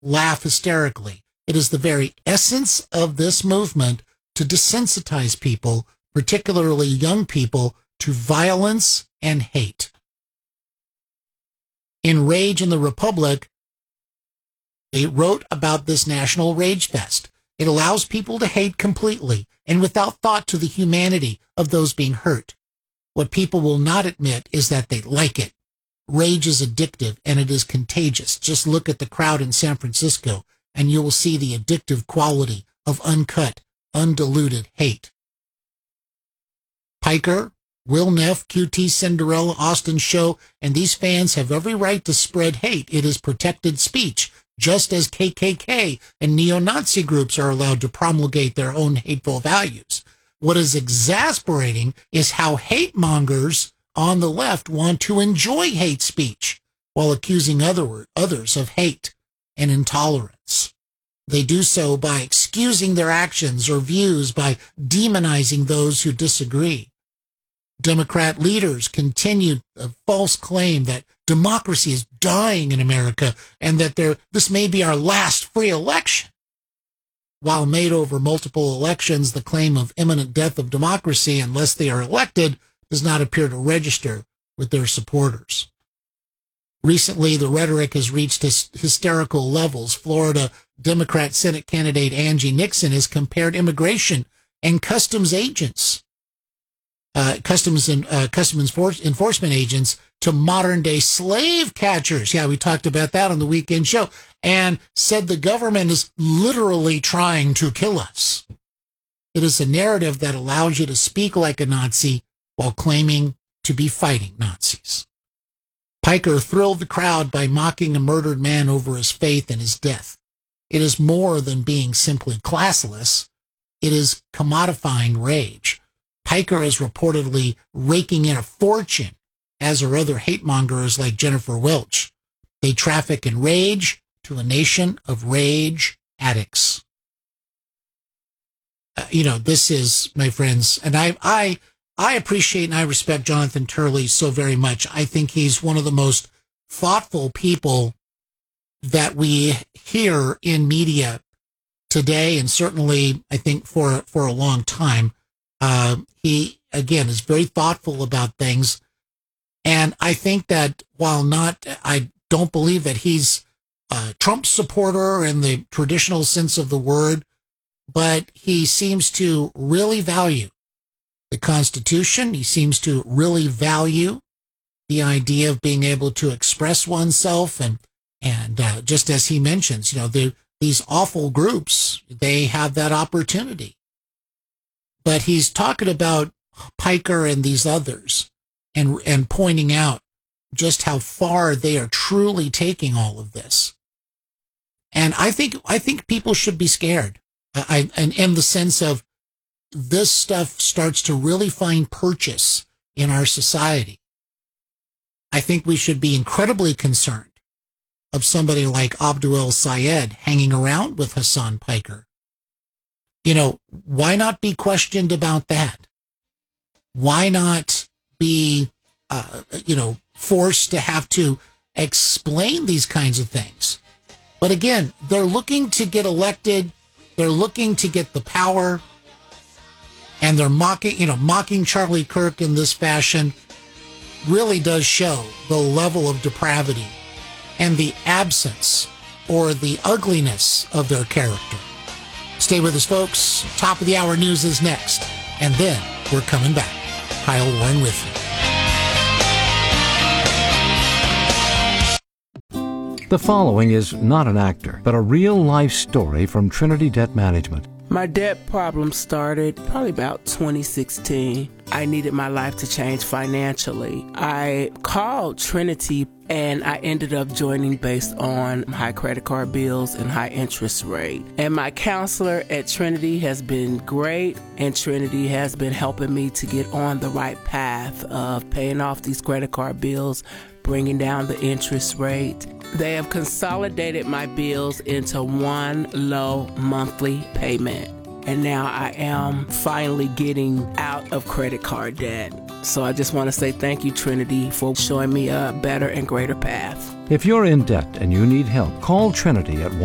laugh hysterically. It is the very essence of this movement to desensitize people, particularly young people, to violence and hate. In Rage in the Republic, they wrote about this National Rage Fest. It allows people to hate completely and without thought to the humanity of those being hurt. What people will not admit is that they like it. Rage is addictive and it is contagious. Just look at the crowd in San Francisco and you will see the addictive quality of uncut, undiluted hate. Piker, Will Neff, QT Cinderella, Austin Show, and these fans have every right to spread hate. It is protected speech, just as KKK and neo-Nazi groups are allowed to promulgate their own hateful values. What is exasperating is how hate mongers on the left want to enjoy hate speech while accusing others of hate and intolerance. They do so by excusing their actions or views, by demonizing those who disagree. Democrat leaders continue a false claim that democracy is dying in America and that this may be our last free election. While made over multiple elections, the claim of imminent death of democracy unless they are elected does not appear to register with their supporters. Recently, the rhetoric has reached hysterical levels. Florida Democrat Senate candidate Angie Nixon has compared immigration and customs agents, customs enforcement agents, to modern-day slave catchers. Yeah, we talked about that on the weekend show, and said the government is literally trying to kill us. It is a narrative that allows you to speak like a Nazi while claiming to be fighting Nazis. Piker thrilled the crowd by mocking a murdered man over his faith and his death. It is more than being simply classless. It is commodifying rage. Piker is reportedly raking in a fortune, as are other hate mongers like Jennifer Welch. They traffic in rage to a nation of rage addicts. This is, my friends, and I appreciate and I respect Jonathan Turley so very much. I think he's one of the most thoughtful people that we hear in media today, and certainly I think for a long time. He, again, is very thoughtful about things. And I think that I don't believe that he's a Trump supporter in the traditional sense of the word, but he seems to really value the Constitution. He seems to really value the idea of being able to express oneself. And just as he mentions, these awful groups, they have that opportunity. But he's talking about Piker and these others and pointing out just how far they are truly taking all of this. And I think people should be scared. And in the sense of this stuff starts to really find purchase in our society. I think we should be incredibly concerned of somebody like Abdul El-Sayed hanging around with Hassan Piker. Why not be questioned about that? Why not be, forced to have to explain these kinds of things? But again, they're looking to get elected. They're looking to get the power. And they're mocking Charlie Kirk in this fashion really does show the level of depravity and the absence or the ugliness of their character. Stay with us, folks. Top of the hour news is next. And then we're coming back. Kyle Warren with you. The following is not an actor, but a real-life story from Trinity Debt Management. My debt problem started probably about 2016. I needed my life to change financially. I called Trinity and I ended up joining based on high credit card bills and high interest rate. And my counselor at Trinity has been great, and Trinity has been helping me to get on the right path of paying off these credit card bills, bringing down the interest rate. They have consolidated my bills into one low monthly payment. And now I am finally getting out of credit card debt. So I just want to say thank you, Trinity, for showing me a better and greater path. If you're in debt and you need help, call Trinity at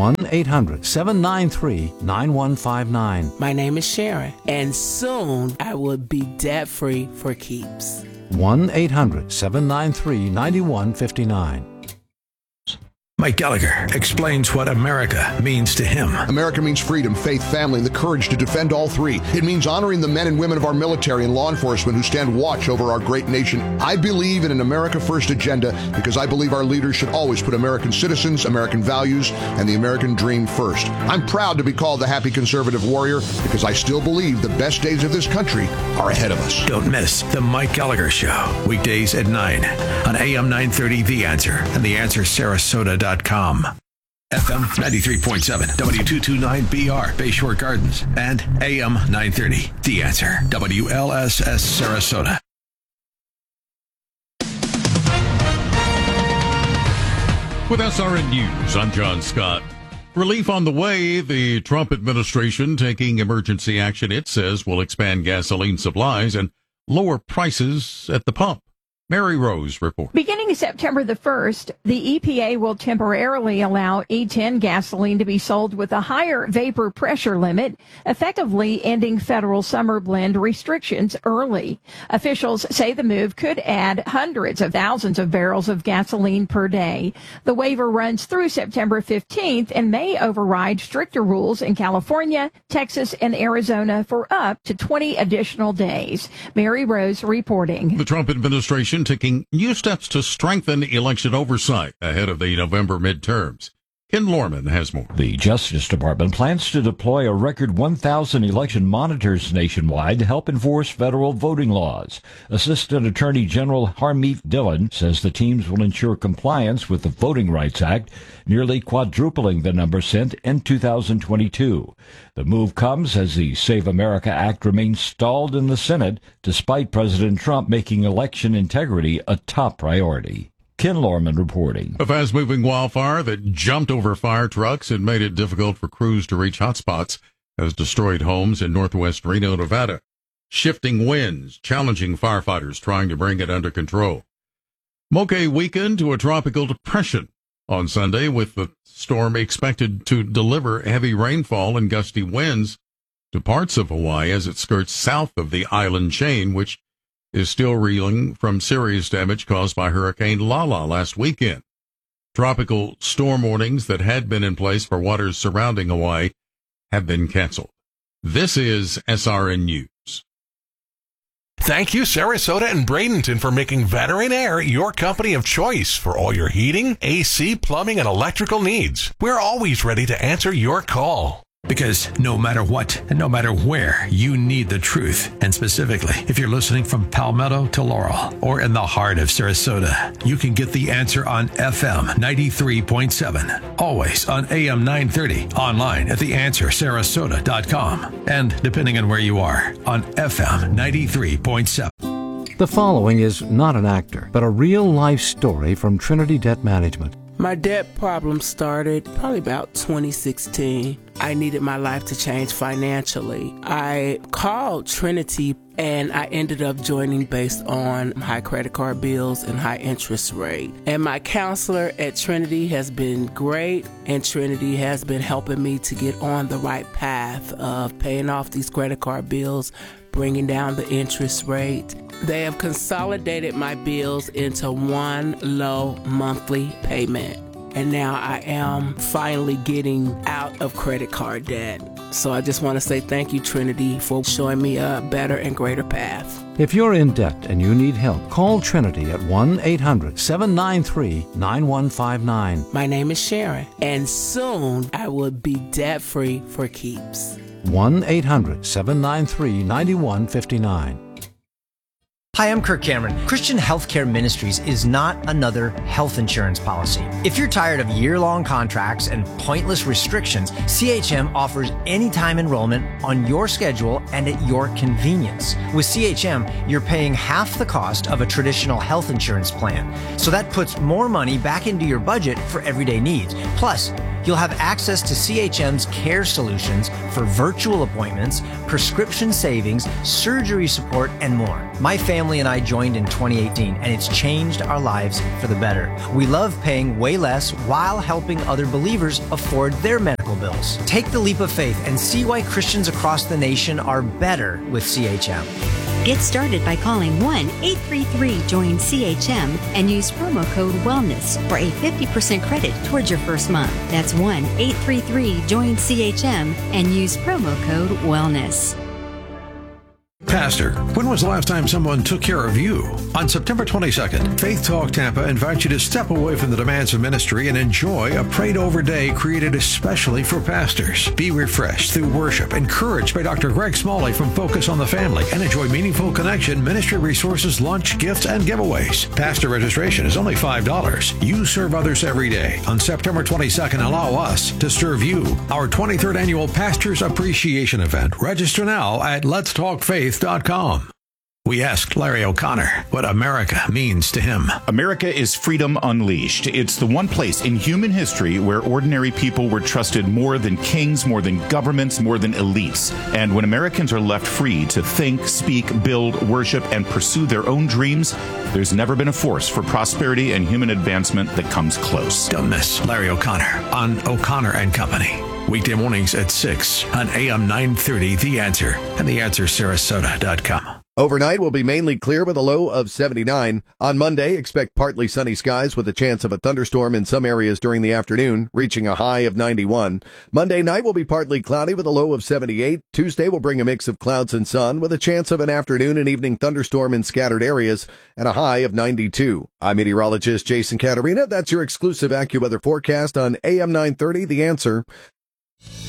1-800-793-9159. My name is Sharon, and soon I will be debt-free for keeps. 1-800-793-9159. Mike Gallagher explains what America means to him. America means freedom, faith, family, and the courage to defend all three. It means honoring the men and women of our military and law enforcement who stand watch over our great nation. I believe in an America First agenda because I believe our leaders should always put American citizens, American values, and the American dream first. I'm proud to be called the happy conservative warrior because I still believe the best days of this country are ahead of us. Don't miss The Mike Gallagher Show, weekdays at 9 on AM 930 The Answer and TheAnswerSarasota.com. FM 93.7, W229BR, Bayshore Gardens, and AM 930, The Answer, WLSS Sarasota. With SRN News, I'm John Scott. Relief on the way. The Trump administration taking emergency action, it says, will expand gasoline supplies and lower prices at the pump. Mary Rose reports. Beginning September the 1st, the EPA will temporarily allow E10 gasoline to be sold with a higher vapor pressure limit, effectively ending federal summer blend restrictions early. Officials say the move could add hundreds of thousands of barrels of gasoline per day. The waiver runs through September 15th and may override stricter rules in California, Texas, and Arizona for up to 20 additional days. Mary Rose reporting. The Trump administration taking new steps to strengthen election oversight ahead of the November midterms. Ken Lorman has more. The Justice Department plans to deploy a record 1,000 election monitors nationwide to help enforce federal voting laws. Assistant Attorney General Harmeet Dillon says the teams will ensure compliance with the Voting Rights Act, nearly quadrupling the number sent in 2022. The move comes as the Save America Act remains stalled in the Senate, despite President Trump making election integrity a top priority. Ken Lorman reporting. A fast-moving wildfire that jumped over fire trucks and made it difficult for crews to reach hotspots has destroyed homes in northwest Reno, Nevada. Shifting winds challenging firefighters trying to bring it under control. Moke weakened to a tropical depression on Sunday, with the storm expected to deliver heavy rainfall and gusty winds to parts of Hawaii as it skirts south of the island chain, which is still reeling from serious damage caused by Hurricane Lala last weekend. Tropical storm warnings that had been in place for waters surrounding Hawaii have been canceled. This is SRN News. Thank you, Sarasota and Bradenton, for making Veteran Air your company of choice for all your heating, AC, plumbing, and electrical needs. We're always ready to answer your call. Because no matter what and no matter where, you need the truth. And specifically, if you're listening from Palmetto to Laurel or in the heart of Sarasota, you can get the answer on FM 93.7. Always on AM 930. Online at TheAnswerSarasota.com. And depending on where you are, on FM 93.7. The following is not an actor, but a real-life story from Trinity Debt Management. My debt problem started probably about 2016. I needed my life to change financially. I called Trinity and I ended up joining based on high credit card bills and high interest rate. And my counselor at Trinity has been great, and Trinity has been helping me to get on the right path of paying off these credit card bills, bringing down the interest rate. They have consolidated my bills into one low monthly payment. And now I am finally getting out of credit card debt. So I just want to say thank you, Trinity, for showing me a better and greater path. If you're in debt and you need help, call Trinity at 1-800-793-9159. My name is Sharon, and soon I will be debt-free for keeps. 1-800-793-9159. Hi, I'm Kirk Cameron. Christian Healthcare Ministries is not another health insurance policy. If you're tired of year-long contracts and pointless restrictions, CHM offers anytime enrollment on your schedule and at your convenience. With CHM, you're paying half the cost of a traditional health insurance plan. So that puts more money back into your budget for everyday needs. Plus, You'll have access to CHM's care solutions for virtual appointments, prescription savings, surgery support, and more. My family and I joined in 2018, and it's changed our lives for the better. We love paying way less while helping other believers afford their medical bills. Take the leap of faith and see why Christians across the nation are better with CHM. Get started by calling 1-833-JOIN-CHM and use promo code WELLNESS for a 50% credit towards your first month. That's 1-833-JOIN-CHM and use promo code WELLNESS. Pastor, when was the last time someone took care of you? On September 22nd, Faith Talk Tampa invites you to step away from the demands of ministry and enjoy a prayed-over day created especially for pastors. Be refreshed through worship, encouraged by Dr. Greg Smalley from Focus on the Family, and enjoy meaningful connection, ministry resources, lunch, gifts, and giveaways. Pastor registration is only $5. You serve others every day. On September 22nd, allow us to serve you. Our 23rd annual Pastors Appreciation Event. Register now at letstalkfaith.com. We asked Larry O'Connor what America means to him. America is freedom unleashed. It's the one place in human history where ordinary people were trusted more than kings, more than governments, more than elites. And when Americans are left free to think, speak, build, worship, and pursue their own dreams, there's never been a force for prosperity and human advancement that comes close. Don't miss Larry O'Connor on O'Connor and Company. Weekday mornings at 6 on AM 930, The Answer, and TheAnswerSarasota.com. Overnight will be mainly clear with a low of 79. On Monday, expect partly sunny skies with a chance of a thunderstorm in some areas during the afternoon, reaching a high of 91. Monday night will be partly cloudy with a low of 78. Tuesday will bring a mix of clouds and sun with a chance of an afternoon and evening thunderstorm in scattered areas and a high of 92. I'm meteorologist Jason Caterina. That's your exclusive AccuWeather forecast on AM 930, The Answer.